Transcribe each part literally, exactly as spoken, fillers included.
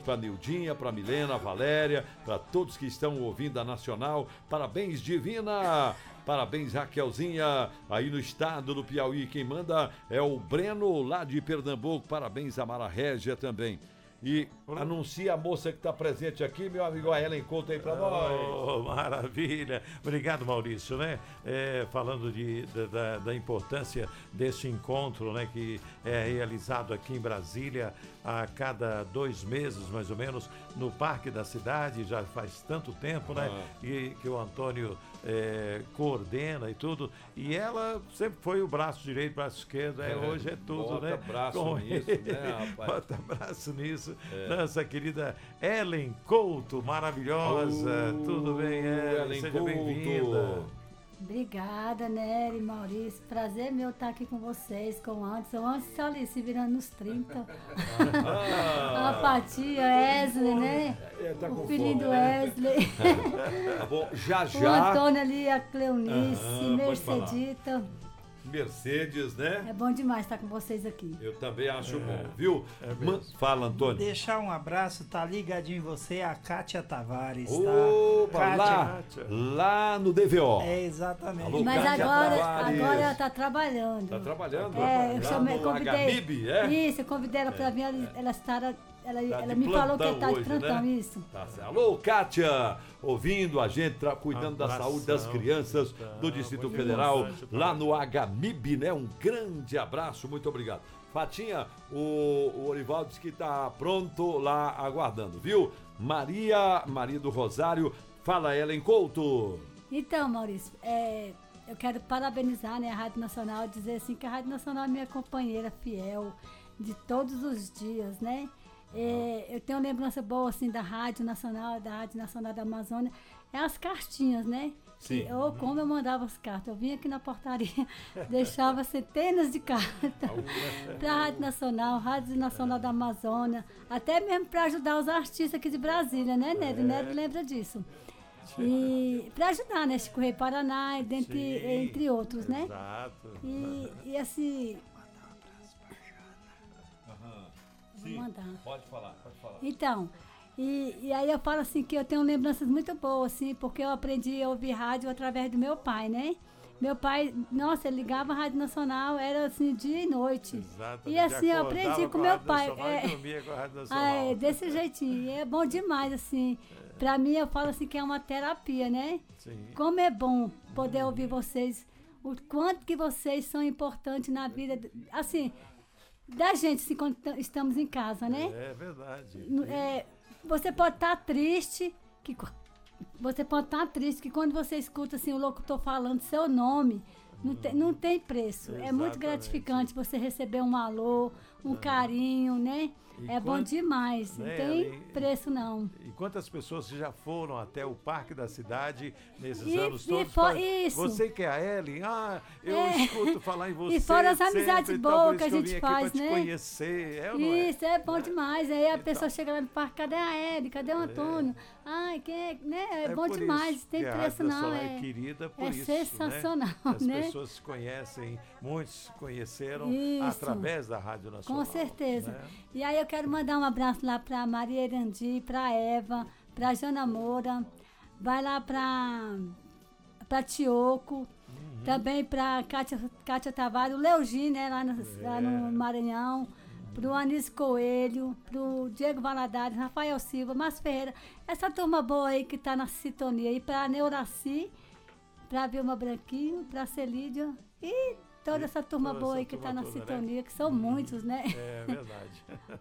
para Nildinha, para Milena, Valéria, para todos que estão ouvindo a Nacional. Parabéns, Divina! Parabéns, Raquelzinha, aí no estado do Piauí. Quem manda é o Breno, lá de Pernambuco. Parabéns a Mara Régia também. E anuncia a moça que está presente aqui, meu amigo, a Ellen Couto aí para nós. Oh, maravilha. Obrigado, Maurício, né? É, falando de, da, da importância desse encontro, né, que é realizado aqui em Brasília a cada dois meses, mais ou menos, no Parque da Cidade, já faz tanto tempo, né? Ah. E que o Antônio é, coordena e tudo. E ela sempre foi o braço direito, braço esquerdo, é, hoje é tudo, bota né? Braço Com nisso, ele. né, rapaz? Bota braço nisso. É. Nossa querida Ellen Couto, maravilhosa. Uh, Tudo bem, Ellen? Ellen Seja Couto. bem-vinda. Obrigada, Nery, Maurício. Prazer meu estar aqui com vocês, com o Anderson. O Anderson está ali se virando nos trinta. Ah. A Patia, Wesley, né? É, tá o com filhinho fome, do né? Wesley. Tá bom, já já. O Antônio ali, a Cleonice, ah, Mercedita. Mercedes, né? É bom demais estar com vocês aqui. Eu também acho é, bom, viu? É Fala, Antônio. Deixar um abraço, tá ligadinho em você, a Kátia Tavares, Opa, tá? lá, lá no D V O. É, exatamente. Alô, Mas Kátia agora, Tavares. agora ela tá trabalhando. Tá trabalhando? É, eu lá chamei, no convidei. H M I B, é? Isso, eu convidei ela para vir, ela, ela estará. Ela, Tá ela de me falou que plantão tá de hoje, plantão, né? isso. Tá certo. Alô, Kátia, ouvindo a gente, tra- cuidando da Abração, saúde das crianças tá, do Distrito muito Federal, importante, tá. lá no H M I B, né? Um grande abraço, muito obrigado. Fatinha, o, o Orivaldo disse que tá pronto lá aguardando, viu? Maria, Maria do Rosário, fala Ellen Couto. Então, Maurício, é, eu quero parabenizar, né, a Rádio Nacional, dizer assim que a Rádio Nacional é minha companheira fiel de todos os dias, né? É, eu tenho lembrança boa assim da Rádio Nacional, da Rádio Nacional da Amazônia, é as cartinhas, né? Sim. Que, ou como eu mandava as cartas, eu vinha aqui na portaria, deixava centenas de cartas para a Rádio Nacional, Rádio Nacional da Amazônia, até mesmo para ajudar os artistas aqui de Brasília, né, Nery? É. Nery lembra disso. E para ajudar, né? Chico Rei Paraná, dentre, Sim, entre outros, né? Exato. E, e assim. Sim, mandar. pode falar, pode falar. Então, e, e aí eu falo assim que eu tenho lembranças muito boas, assim, porque eu aprendi a ouvir rádio através do meu pai, né? Meu pai, nossa, ele ligava a Rádio Nacional, era assim, dia e noite. Exatamente. E assim, eu aprendi com meu pai. É, e com a Rádio Nacional. Ah, é, desse jeitinho. É bom demais, assim. É. Pra mim, eu falo assim que é uma terapia, né? Sim. Como é bom poder hum. ouvir vocês, o quanto que vocês são importantes na vida, assim, da gente, assim, quando estamos em casa, né? É verdade. É, você pode estar triste, que você pode estar triste, que quando você escuta assim, o locutor falando seu nome, não, hum. tem, não tem preço. Exatamente. É muito gratificante você receber um alô, um é. carinho, né? E é quant... bom demais, né, não tem e, preço não. E quantas pessoas já foram até o Parque da Cidade nesses e, anos e todos? For, pra... Isso. Você que é a Ellen, ah, eu é. escuto falar em você. E fora as amizades boas que a gente que faz, né? Te conhecer, é ou não é? Isso, é bom né? demais. Aí a então, pessoa chega lá no parque, cadê a Ellen? Cadê o Antônio? É. Ai, quem é? Né? É, é bom demais, tem preço não. É, é querida por é isso, sensacional, né? As né? pessoas se conhecem, muitos conheceram isso. através da Rádio Nacional. Com certeza. Né? E aí eu quero mandar um abraço lá para Maria Erandi, para Eva, para Jana Moura, vai lá para para Tioco, uhum. também para Kátia, Kátia Tavares, o Leogi, né, lá no, é. lá no Maranhão, para o Anísio Coelho, para o Diego Valadares, Rafael Silva, Márcio Ferreira, essa turma boa aí que está na sintonia, e para a Neuraci, para a Vilma Branquinho, para a Celídia e toda essa turma toda boa essa aí que está na toda, sintonia, né? Que são muitos, né? É verdade.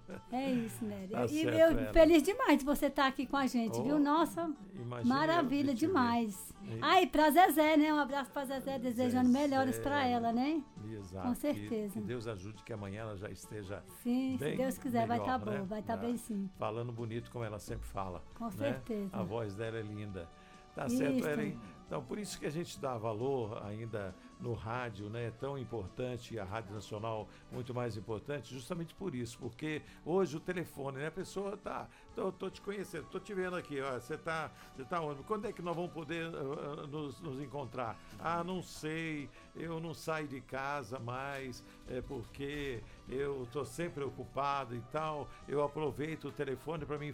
É isso, né? Tá e certo, eu ela. feliz demais de você estar aqui com a gente, oh, viu? Nossa, maravilha demais. E... Ah, e pra Zezé, né? Um abraço pra Zezé, desejando Zezé. melhores pra ela, né? Exato. Com certeza. Que, que Deus ajude que amanhã ela já esteja sim, bem se Deus quiser, melhor, vai estar tá né? boa, vai estar tá bem sim. Falando bonito como ela sempre fala. Com né? certeza. A voz dela é linda. Tá isso. certo, Ellen? Então, por isso que a gente dá valor ainda no rádio, né? É tão importante, a Rádio Nacional muito mais importante, justamente por isso, porque hoje o telefone, né? A pessoa tá, tô, tô te conhecendo, tô te vendo aqui, ó, você tá, você tá onde? Quando é que nós vamos poder uh, nos, nos encontrar? Ah, não sei, eu não saio de casa mais, é porque eu tô sempre ocupado e tal, eu aproveito o telefone para mim